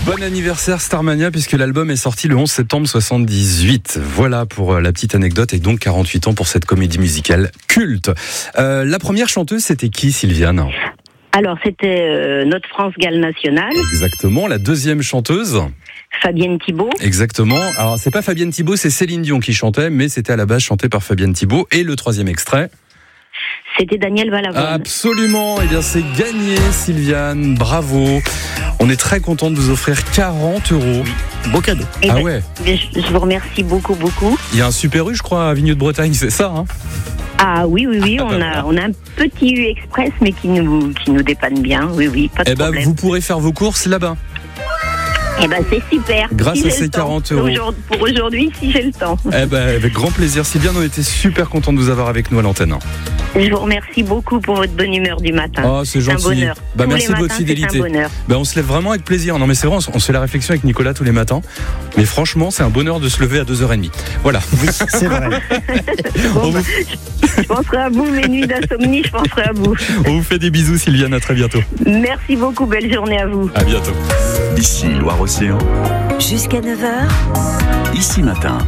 Bon anniversaire Starmania, puisque l'album est sorti le 11 septembre 78. Voilà pour la petite anecdote, et donc 48 ans pour cette comédie musicale culte. La première chanteuse, c'était qui, Sylviane ? Alors, c'était notre France Gall Nationale. Exactement. La deuxième chanteuse ? Fabienne Thibault. Exactement. Alors, c'est pas Fabienne Thibault, c'est Céline Dion qui chantait, mais c'était à la base chanté par Fabienne Thibault. Et le troisième extrait ? C'était Daniel Balavoine. Absolument. Eh bien, c'est gagné, Sylviane. Bravo. On est très content de vous offrir 40 €. Beau cadeau. Et Ah ouais. Je vous remercie beaucoup. Il y a un Super U, je crois, à Vigneux de Bretagne, c'est ça, hein ? Ah oui, on a un petit U Express, mais qui nous dépanne bien. Oui, pas de problème. Vous pourrez faire vos courses là-bas. C'est super. Grâce si à ces 40 €. Pour aujourd'hui, si j'ai le temps. Avec grand plaisir. Sylviane, on était super contents de vous avoir avec nous à l'antenne. Je vous remercie beaucoup pour votre bonne humeur du matin. Oh, c'est gentil. Un bonheur. Merci de votre fidélité. C'est un bonheur. On se lève vraiment avec plaisir. Non, mais c'est vrai, on se fait la réflexion avec Nicolas tous les matins. Mais franchement, c'est un bonheur de se lever à 2h30. Voilà. Oui, c'est vrai. Je penserai à vous, mes nuits d'insomnie, je penserai à vous. On vous fait des bisous, Sylviane. À très bientôt. Merci beaucoup. Belle journée à vous. À bientôt. Ici Loire-Océan. Jusqu'à 9h. Ici Matin.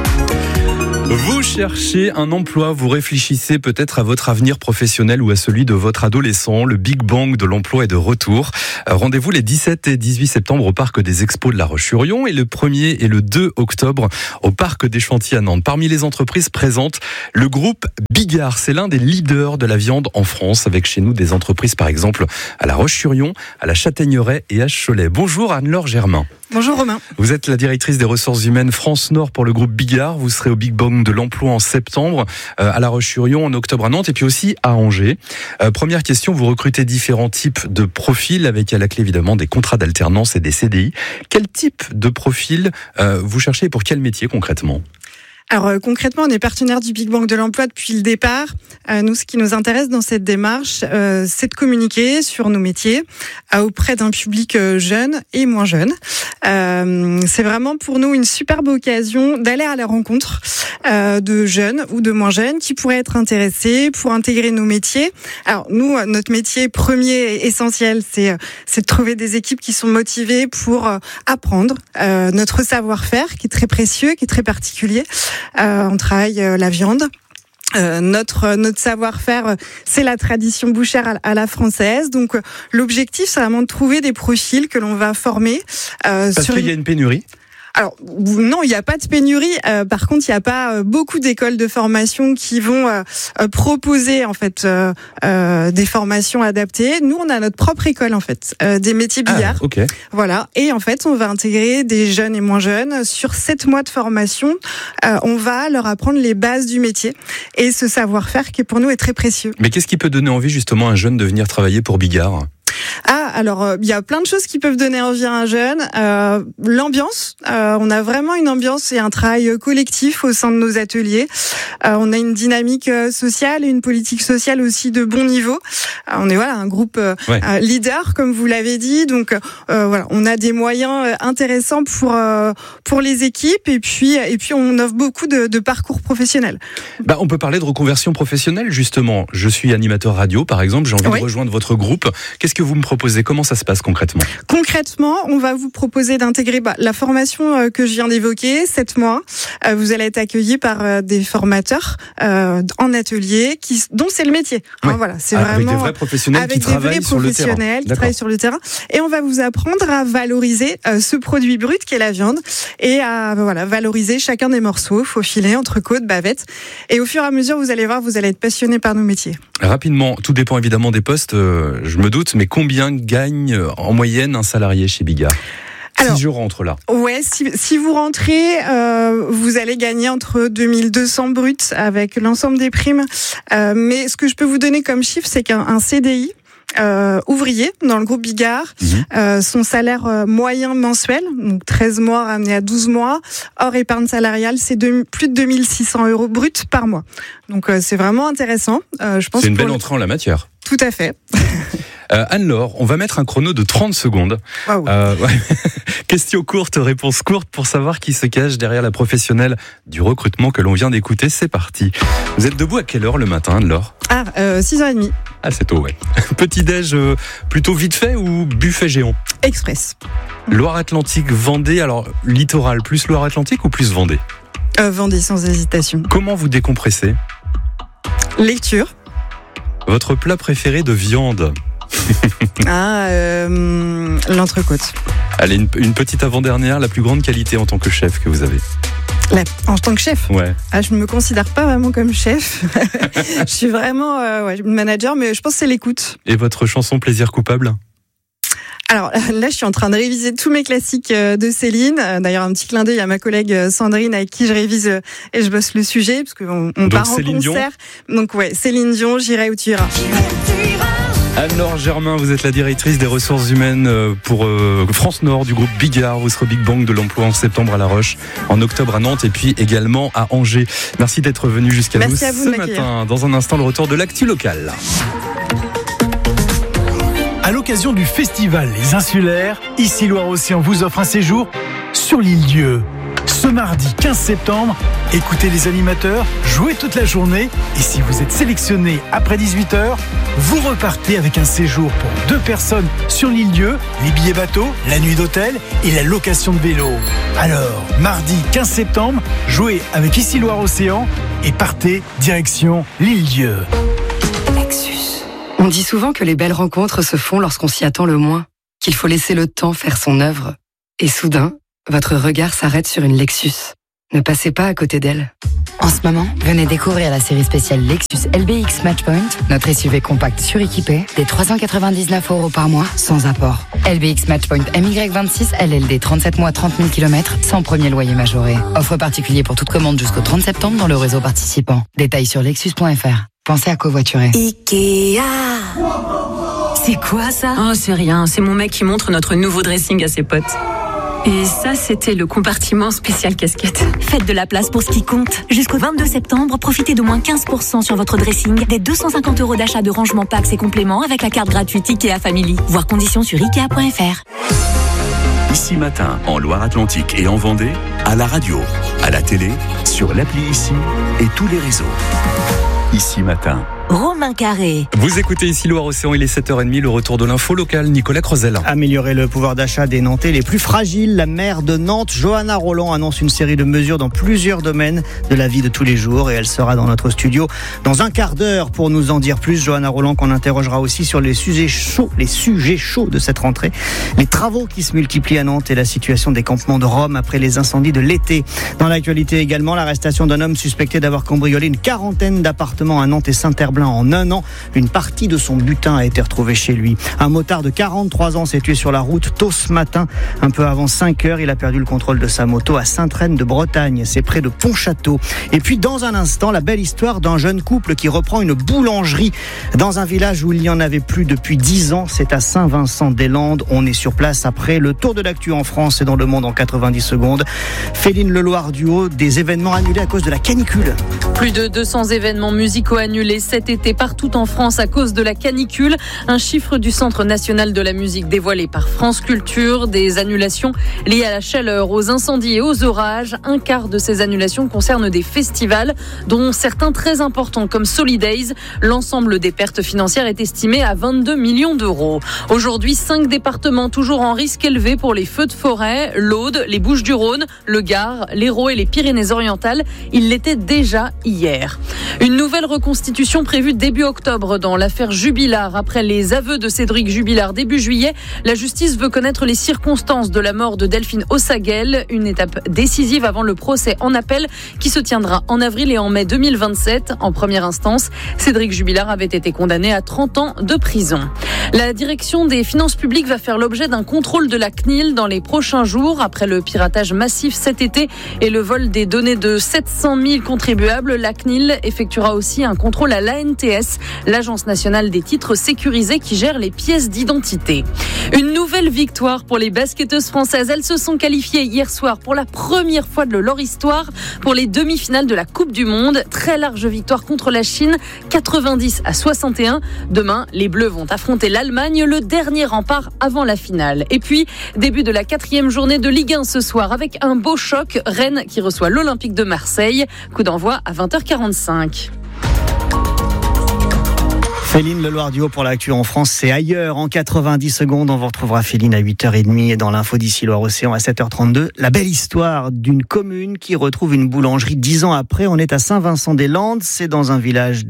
Vous cherchez un emploi, vous réfléchissez peut-être à votre avenir professionnel ou à celui de votre adolescent. Le Big Bang de l'emploi est de retour. Rendez-vous les 17 et 18 septembre au Parc des Expos de La Roche-sur-Yon et le 1er et le 2 octobre au Parc des Chantiers à Nantes. Parmi les entreprises présentes, le groupe Bigard, c'est l'un des leaders de la viande en France, avec chez nous des entreprises par exemple à La Roche-sur-Yon, à la Châtaigneraie et à Cholet. Bonjour Anne-Laure Germain. Bonjour Romain. Vous êtes la directrice des ressources humaines France Nord pour le groupe Bigard. Vous serez au Big Bang de l'emploi en septembre, à La Roche-sur-Yon, en octobre à Nantes et puis aussi à Angers. Première question, vous recrutez différents types de profils avec à la clé évidemment des contrats d'alternance et des CDI. Quel type de profil vous cherchez et pour quel métier concrètement ? Alors concrètement, on est partenaire du Big Bang de l'emploi depuis le départ. Nous, ce qui nous intéresse dans cette démarche, c'est de communiquer sur nos métiers auprès d'un public jeune et moins jeune. C'est vraiment pour nous une superbe occasion d'aller à la rencontre de jeunes ou de moins jeunes qui pourraient être intéressés pour intégrer nos métiers. Alors nous, notre métier premier et essentiel, c'est de trouver des équipes qui sont motivées pour apprendre notre savoir-faire, qui est très précieux, qui est très particulier. On travaille la viande. Notre savoir-faire, c'est la tradition bouchère à la française. Donc, l'objectif, c'est vraiment de trouver des profils que l'on va former. Parce qu'il y a une pénurie ? Alors non, il n'y a pas de pénurie. Par contre, il n'y a pas beaucoup d'écoles de formation qui vont proposer en fait des formations adaptées. Nous, on a notre propre école en fait, des métiers Bigard. Ah, ok. Voilà. Et en fait, on va intégrer des jeunes et moins jeunes sur 7 mois de formation. On va leur apprendre les bases du métier et ce savoir-faire qui pour nous est très précieux. Mais qu'est-ce qui peut donner envie justement à un jeune de venir travailler pour Bigard ? Alors il y a plein de choses qui peuvent donner envie à un jeune. L'ambiance, on a vraiment une ambiance et un travail collectif au sein de nos ateliers. On a une dynamique sociale et une politique sociale aussi de bon niveau. On est un groupe leader comme vous l'avez dit. Donc on a des moyens intéressants pour les équipes et puis on offre beaucoup de parcours professionnels. On peut parler de reconversion professionnelle justement. Je suis animateur radio par exemple, j'ai envie de rejoindre votre groupe. Qu'est-ce que vous me proposez ? Comment ça se passe concrètement ? Concrètement, on va vous proposer d'intégrer la formation que je viens d'évoquer, 7 mois. Vous allez être accueillis par des formateurs en atelier dont c'est le métier. Voilà, c'est vraiment avec des vrais professionnels qui travaillent sur le terrain. Et on va vous apprendre à valoriser ce produit brut qu'est la viande et à valoriser chacun des morceaux, faufiler, entrecôte, bavette. Et au fur et à mesure, vous allez voir, vous allez être passionné par nos métiers. Rapidement, tout dépend évidemment des postes, je me doute, mais combien gagne en moyenne un salarié chez Bigard ? Alors, si je rentre là. Ouais, si vous rentrez, vous allez gagner entre 2200 bruts avec l'ensemble des primes. Mais ce que je peux vous donner comme chiffre, c'est qu'un CDI ouvrier dans le groupe Bigard, son salaire moyen mensuel, donc 13 mois ramené à 12 mois, hors épargne salariale, c'est plus de 2600 € bruts par mois. Donc c'est vraiment intéressant. Je pense c'est une belle entrée en la matière. Tout à fait. Anne-Laure, on va mettre un chrono de 30 secondes. Wow. Question courte, réponse courte pour savoir qui se cache derrière la professionnelle du recrutement que l'on vient d'écouter. C'est parti. Vous êtes debout à quelle heure le matin, Anne-Laure ? 6h30. Ah, c'est tôt, ouais. Petit-déj plutôt vite fait ou buffet géant ? Express. Loire-Atlantique, Vendée. Alors, littoral, plus Loire-Atlantique ou plus Vendée ? Vendée, sans hésitation. Comment vous décompressez ? Lecture. Votre plat préféré de viande ? L'entrecôte. Allez, une petite avant-dernière, la plus grande qualité en tant que chef que vous avez ? En tant que chef ? Ouais. Je ne me considère pas vraiment comme chef. Je suis vraiment manager, mais je pense que c'est l'écoute. Et votre chanson plaisir coupable ? Alors là, je suis en train de réviser tous mes classiques de Céline. D'ailleurs, un petit clin d'œil à ma collègue Sandrine avec qui je révise et je bosse le sujet, parce qu'on part en Céline concert. Dion. Donc ouais, Céline Dion, J'irai où tu iras. Anne-Laure Germain, vous êtes la directrice des ressources humaines pour France Nord du groupe Bigard. Vous serez au Big Bang de l'emploi en septembre à La Roche, en octobre à Nantes et puis également à Angers. Merci d'être venu jusqu'à nous ce matin. Dans un instant, le retour de l'actu locale. À l'occasion du festival Les Insulaires, ici Loire-Océan vous offre un séjour sur l'île Dieu. Ce mardi 15 septembre, écoutez les animateurs, jouez toute la journée et si vous êtes sélectionné après 18h, vous repartez avec un séjour pour 2 personnes sur l'île Dieu, les billets bateau, la nuit d'hôtel et la location de vélo. Alors, mardi 15 septembre, jouez avec ici Loire-Océan et partez direction l'île Dieu. Lexus. On dit souvent que les belles rencontres se font lorsqu'on s'y attend le moins, qu'il faut laisser le temps faire son œuvre. Et soudain, votre regard s'arrête sur une Lexus. Ne passez pas à côté d'elle. En ce moment, venez découvrir la série spéciale Lexus LBX Matchpoint, notre SUV compact suréquipé, des 399 € par mois, sans apport. LBX Matchpoint MY26 LLD 37 mois 30 000 km, sans premier loyer majoré. Offre particulier pour toute commande jusqu'au 30 septembre dans le réseau participant. Détails sur lexus.fr. Pensez à covoiturer. Ikea. C'est quoi ça ? Oh, c'est rien, c'est mon mec qui montre notre nouveau dressing à ses potes. Et ça, c'était le compartiment spécial casquette. Faites de la place pour ce qui compte. Jusqu'au 22 septembre, profitez d'au moins 15% sur votre dressing, des 250 € d'achat de rangement packs et compléments avec la carte gratuite Ikea Family. Voir conditions sur Ikea.fr. Ici Matin, en Loire-Atlantique et en Vendée, à la radio, à la télé, sur l'appli Ici et tous les réseaux. Ici Matin. Romain Carré. Vous écoutez ici Loire-Océan, il est 7h30, le retour de l'info locale. Nicolas Crozel. Améliorer le pouvoir d'achat des Nantais les plus fragiles. La maire de Nantes, Johanna Roland, annonce une série de mesures dans plusieurs domaines de la vie de tous les jours et elle sera dans notre studio dans un quart d'heure pour nous en dire plus. Johanna Roland qu'on interrogera aussi sur les sujets chauds de cette rentrée. Les travaux qui se multiplient à Nantes et la situation des campements de Rome après les incendies de l'été. Dans l'actualité également, l'arrestation d'un homme suspecté d'avoir cambriolé une quarantaine d'appartements à Nantes et Saint-Herblain en un an. Une partie de son butin a été retrouvée chez lui. Un motard de 43 ans s'est tué sur la route tôt ce matin. Un peu avant 5h, il a perdu le contrôle de sa moto à Sainte-Reine de Bretagne. C'est près de Pontchâteau. Et puis dans un instant, la belle histoire d'un jeune couple qui reprend une boulangerie dans un village où il n'y en avait plus depuis 10 ans. C'est à Saint-Vincent-des-Landes. On est sur place après le tour de l'actu en France et dans le monde en 90 secondes. Féline Leloir du Haut, des événements annulés à cause de la canicule. Plus de 200 événements musicaux annulés cet été partout en France à cause de la canicule. Un chiffre du Centre national de la musique dévoilé par France Culture. Des annulations liées à la chaleur, aux incendies et aux orages. Un quart de ces annulations concernent des festivals, dont certains très importants comme Solidays. L'ensemble des pertes financières est estimé à 22 millions d'euros. Aujourd'hui, 5 départements toujours en risque élevé pour les feux de forêt. L'Aude, les Bouches-du-Rhône, le Gard, l'Hérault et les Pyrénées-Orientales. Il l'était déjà hier. Une nouvelle reconstitution prévue début octobre dans l'affaire Jubilard. Après les aveux de Cédric Jubilard début juillet, la justice veut connaître les circonstances de la mort de Delphine Ossaguel. Une étape décisive avant le procès en appel qui se tiendra en avril et en mai 2027. En première instance, Cédric Jubilard avait été condamné à 30 ans de prison. La direction des finances publiques va faire l'objet d'un contrôle de la CNIL dans les prochains jours. Après le piratage massif cet été et le vol des données de 700 000 contribuables, la CNIL effectuera aussi un contrôle à l'ANTS, l'Agence nationale des titres sécurisés qui gère les pièces d'identité. Une nouvelle victoire pour les basketteuses françaises. Elles se sont qualifiées hier soir pour la première fois de leur histoire pour les demi-finales de la Coupe du Monde. Très large victoire contre la Chine, 90-61. Demain, les Bleus vont affronter l'Allemagne, le dernier rempart avant la finale. Et puis, début de la 4e journée de Ligue 1 ce soir avec un beau choc. Rennes qui reçoit l'Olympique de Marseille. Coup d'envoi à 20h45. Féline Leloir-Duhaut pour l'actu en France, c'est ailleurs. En 90 secondes, on vous retrouvera Féline à 8h30 et dans l'info d'ici Loire-Océan à 7h32. La belle histoire d'une commune qui retrouve une boulangerie 10 ans après. On est à Saint-Vincent-des-Landes. C'est un village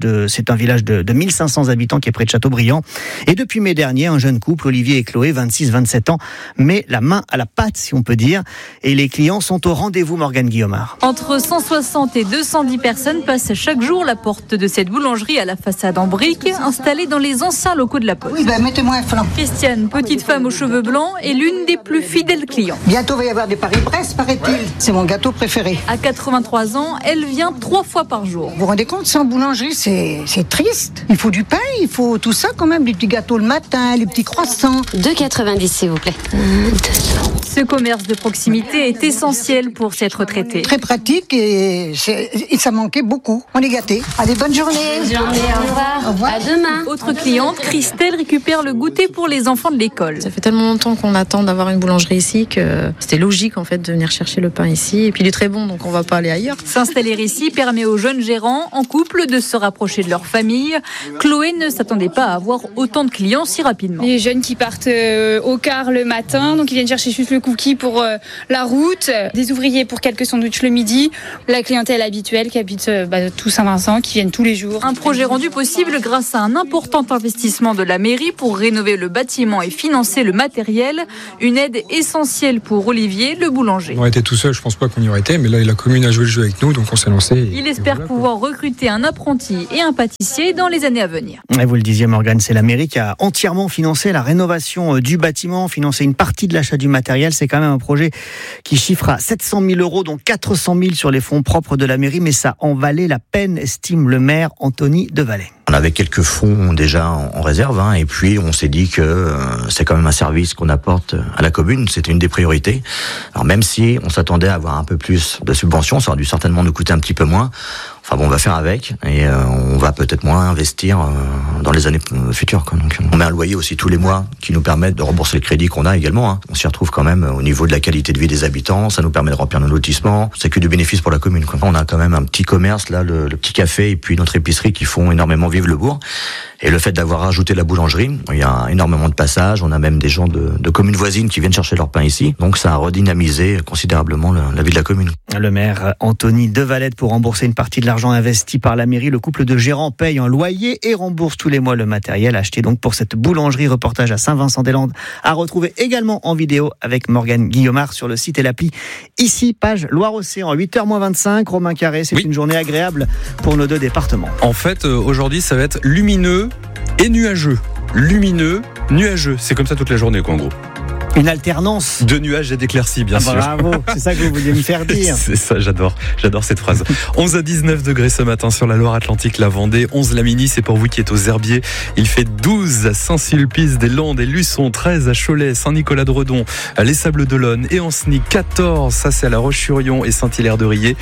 de 1500 habitants qui est près de Châteaubriand. Et depuis mai dernier, un jeune couple, Olivier et Chloé, 26-27 ans, met la main à la pâte, si on peut dire. Et les clients sont au rendez-vous, Morgane Guillaumard. Entre 160 et 210 personnes passent chaque jour la porte de cette boulangerie à la façade en briques, installée dans les anciens locaux de la Poste. Oui, mettez-moi un flan. Christiane, petite femme aux cheveux blancs, est l'une des plus fidèles clients. Bientôt va y avoir des Paris-Brest, paraît-il. C'est mon gâteau préféré. À 83 ans, elle vient 3 fois par jour. Vous vous rendez compte, sans boulangerie, c'est triste. Il faut du pain, il faut tout ça quand même. Les petits gâteaux le matin, les petits croissants. 2,90 s'il vous plaît. 200. Ce commerce de proximité est essentiel pour cette retraitée. Très pratique et ça manquait beaucoup. On est gâtés. Allez, bonne journée. Bonne journée, au revoir. Au revoir. À demain. Autre cliente, Christelle récupère le goûter pour les enfants de l'école. Ça fait tellement longtemps qu'on attend d'avoir une boulangerie ici que c'était logique en fait de venir chercher le pain ici. Et puis il est très bon, donc on va pas aller ailleurs. S'installer ici permet aux jeunes gérants en couple de se rapprocher de leur famille. Chloé ne s'attendait pas à avoir autant de clients si rapidement. Les jeunes qui partent au quart le matin, donc ils viennent chercher juste le cookie pour la route. Des ouvriers pour quelques sandwichs le midi. La clientèle habituelle qui habite tout Saint-Vincent, qui viennent tous les jours. Un projet rendu possible grâce à un important investissement de la mairie pour rénover le bâtiment et financer le matériel. Une aide essentielle pour Olivier, le boulanger. On aurait été tout seul, je pense pas qu'on y aurait été, mais là la commune a joué le jeu avec nous, donc on s'est lancé. Il espère pouvoir recruter un apprenti et un pâtissier dans les années à venir. Et vous le disiez Morgane, c'est la mairie qui a entièrement financé la rénovation du bâtiment, financé une partie de l'achat du matériel. C'est quand même un projet qui chiffre à 700 000 €, dont 400 000 sur les fonds propres de la mairie, mais ça en valait la peine, estime le maire Anthony Devalet. On avait quelques fonds déjà en réserve, et puis on s'est dit que c'est quand même un service qu'on apporte à la commune, c'était une des priorités. Alors même si on s'attendait à avoir un peu plus de subventions, ça aurait dû certainement nous coûter un petit peu moins. Enfin bon, on va faire avec et on va peut-être moins investir dans les années futures. Donc on met un loyer aussi tous les mois qui nous permet de rembourser le crédit qu'on a également. On s'y retrouve quand même au niveau de la qualité de vie des habitants, ça nous permet de remplir nos lotissements, c'est que du bénéfice pour la commune. On a quand même un petit commerce là, le petit café et puis notre épicerie qui font énormément vivre le bourg. Et le fait d'avoir rajouté la boulangerie, il y a énormément de passages, on a même des gens de communes voisines qui viennent chercher leur pain ici. Donc ça a redynamisé considérablement la vie de la commune. Le maire Anthony Devalet, pour rembourser une partie de l'argent investi par la mairie, le couple de gérants paye un loyer et rembourse tous les mois le matériel acheté donc pour cette boulangerie. Reportage à Saint-Vincent-des-Landes à retrouver également en vidéo avec Morgane Guillaumard sur le site et l'appli ici, page Loire-Océan. 8h25, Romain Carré, c'est une journée agréable pour nos deux départements. En fait, aujourd'hui, ça va être lumineux et nuageux. Lumineux, nuageux. C'est comme ça toute la journée, quoi, en gros. Une alternance de nuages et d'éclaircies, bien sûr. Bravo, c'est ça que vous vouliez me faire dire. C'est ça, j'adore cette phrase. 11 à 19 degrés ce matin sur la Loire-Atlantique, la Vendée. 11 la mini, c'est pour vous qui êtes aux Herbiers. Il fait 12 à Saint-Sulpice-des-Landes et Luçon, 13 à Cholet, Saint-Nicolas-de-Redon, les Sables-d'Olonne et Ancenis, 14, ça c'est à La Roche-sur-Yon et Saint-Hilaire-de-Riez,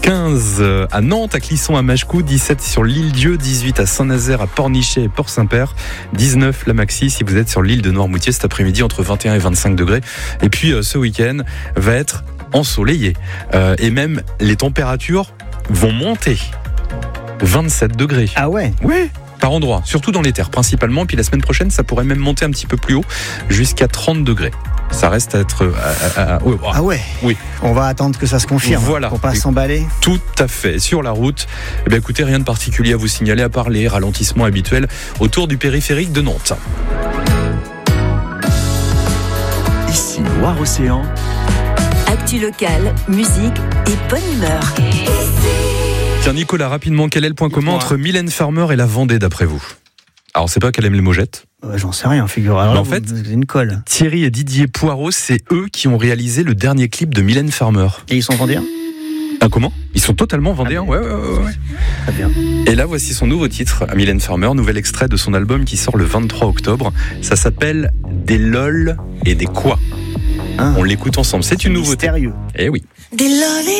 15 à Nantes, à Clisson, à Machecoul, 17 sur l'Île-Dieu, 18 à Saint-Nazaire, à Pornichet et Port-Saint-Père, 19 la Maxi si vous êtes sur l'île de Noirmoutier cet après-midi entre 21 et 25 degrés. Et puis ce week-end va être ensoleillé. Et même les températures vont monter. 27 degrés. Ah ouais? Oui. Par endroit, surtout dans les terres principalement. Et puis la semaine prochaine, ça pourrait même monter un petit peu plus haut, jusqu'à 30 degrés. Ça reste à être... Ah ouais? Oui. On va attendre que ça se confirme. Voilà. Pour pas s'emballer. Tout à fait. Sur la route, eh bien, écoutez, rien de particulier à vous signaler à part les ralentissements habituels autour du périphérique de Nantes. Ici Loire-Océan. Actu locale, musique et bonne humeur. Tiens Nicolas, rapidement, quel est le point commun entre Mylène Farmer et la Vendée d'après vous? Alors c'est pas qu'elle aime les mojettes. J'en sais rien, figure. Alors là, en fait, une colle. Thierry et Didier Poirot, c'est eux qui ont réalisé le dernier clip de Mylène Farmer. Et ils sont vendéens? Comment? Ils sont totalement vendéens, ouais. Très bien. Et là, voici son nouveau titre à Mylène Farmer, nouvel extrait de son album qui sort le 23 octobre. Ça s'appelle Des lol et des quoi. On l'écoute ensemble, c'est une nouveauté. Mystérieux. Eh oui. Des lol